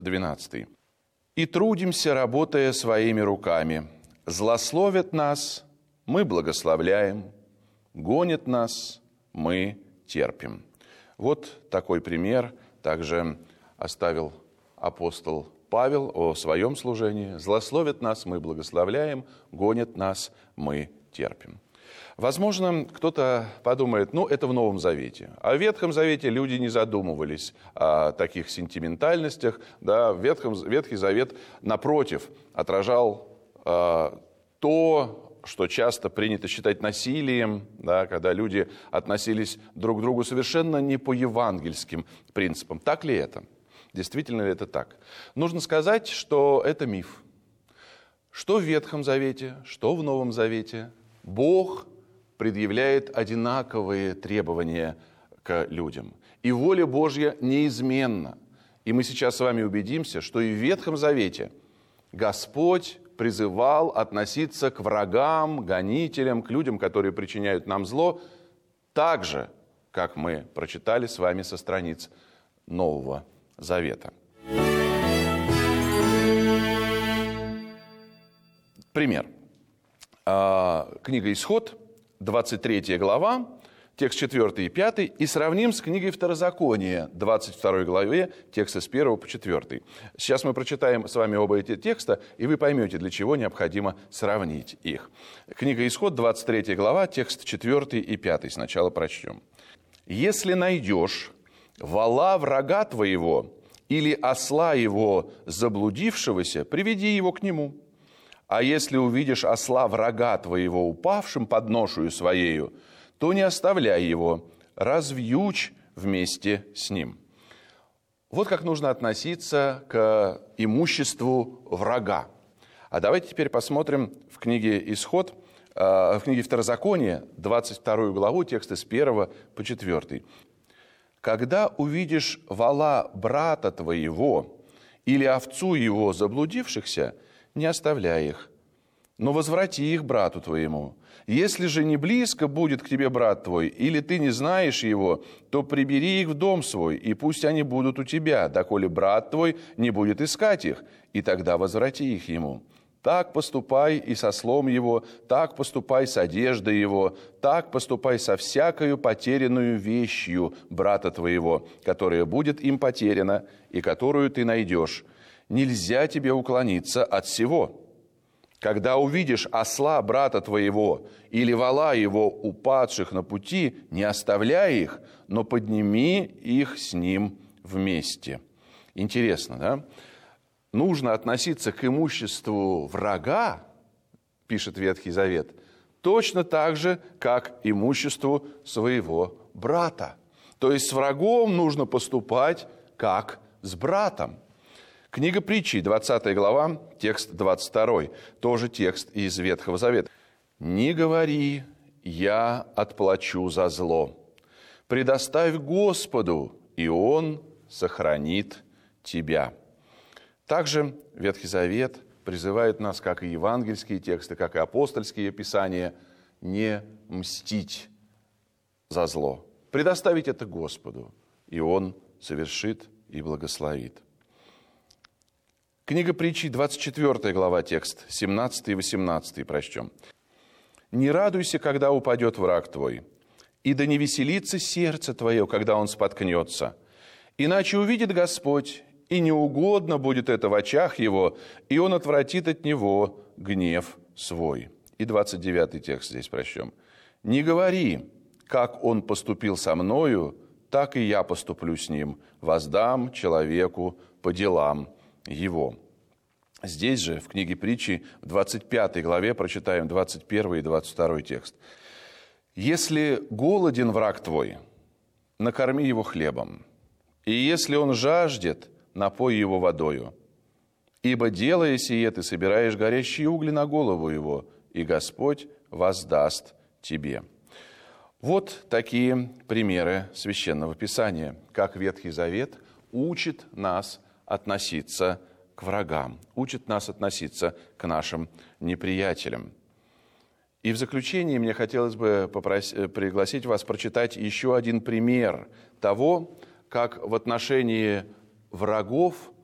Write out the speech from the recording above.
12. «И трудимся, работая своими руками. Злословят нас, мы благословляем, гонят нас, мы терпим». Вот такой пример также оставил апостол Павел о своем служении. «Злословят нас, мы благословляем, гонят нас, мы терпим». Возможно, кто-то подумает, это в Новом Завете. А в Ветхом Завете люди не задумывались о таких сентиментальностях. Да, Ветхий Завет, напротив, отражал то, что часто принято считать насилием, да, когда люди относились друг к другу совершенно не по евангельским принципам. Так ли это? Действительно ли это так? Нужно сказать, что это миф. Что в Ветхом Завете, что в Новом Завете Бог предъявляет одинаковые требования к людям. И воля Божья неизменна. И мы сейчас с вами убедимся, что и в Ветхом Завете Господь призывал относиться к врагам, гонителям, к людям, которые причиняют нам зло, так же, как мы прочитали с вами со страниц Нового Завета. Пример. Книга «Исход», 23 глава, текст 4 и 5, и сравним с книгой Второзакония, 22 главе, тексты с 1 по 4. Сейчас мы прочитаем с вами оба эти текста, и вы поймете, для чего необходимо сравнить их. Книга «Исход», 23 глава, текст 4 и 5. Сначала прочтем. «Если найдешь вола врага твоего или осла его заблудившегося, приведи его к нему. А если увидишь осла врага твоего упавшим под ношею своею, то не оставляй его, развьючь вместе с ним». Вот как нужно относиться к имуществу врага. А давайте теперь посмотрим в книге «Исход», в книге Второзакония, 22 главу, тексты с 1 по 4. «Когда увидишь вола брата твоего или овцу его заблудившихся, не оставляй их, но возврати их брату твоему. Если же не близко будет к тебе брат твой, или ты не знаешь его, то прибери их в дом свой, и пусть они будут у тебя, доколе брат твой не будет искать их, и тогда возврати их ему. Так поступай и со ослом его, так поступай с одеждой его, так поступай со всякою потерянную вещью брата твоего, которая будет им потеряна, и которую ты найдешь. Нельзя тебе уклониться от всего. Когда увидишь осла брата твоего или вола его упадших на пути, не оставляй их, но подними их с ним вместе». Интересно, да? Нужно относиться к имуществу врага, пишет Ветхий Завет, точно так же, как имуществу своего брата. То есть с врагом нужно поступать, как с братом. Книга Притчи, 20 глава, текст 22, тоже текст из Ветхого Завета. «Не говори, я отплачу за зло. Предоставь Господу, и Он сохранит тебя». Также Ветхий Завет призывает нас, как и евангельские тексты, как и апостольские писания, не мстить за зло. Предоставить это Господу, и Он совершит и благословит. Книга Притчи, 24 глава, текст 17 и 18 прочтем. «Не радуйся, когда упадет враг твой, и да не веселится сердце твое, когда он споткнется. Иначе увидит Господь, и неугодно будет это в очах его, и он отвратит от него гнев свой». И 29 текст здесь прочтем. «Не говори, как он поступил со мною, так и я поступлю с ним, воздам человеку по делам его». Здесь же, в книге Притчи, в 25 главе, прочитаем 21 и 22 текст. «Если голоден враг твой, накорми его хлебом, и если он жаждет, напой его водою. Ибо, делая сие, ты собираешь горящие угли на голову его, и Господь воздаст тебе». Вот такие примеры Священного Писания, как Ветхий Завет учит нас относиться к врагам, учит нас относиться к нашим неприятелям. И в заключение мне хотелось бы пригласить вас прочитать еще один пример того, как в отношении врагов